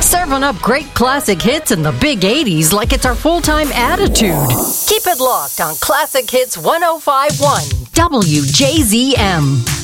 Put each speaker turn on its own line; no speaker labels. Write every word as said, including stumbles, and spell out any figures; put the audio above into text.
Serving up great classic hits in the big eighties like it's our full-time attitude. Keep it locked on Classic Hits one oh five point one W J Z M.